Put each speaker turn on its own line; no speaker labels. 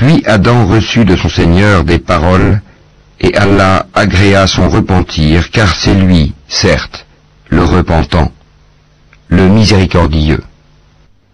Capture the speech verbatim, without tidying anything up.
Puis Adam reçut de son Seigneur des paroles, et Allah agréa son repentir, car c'est lui, certes, le repentant, le miséricordieux.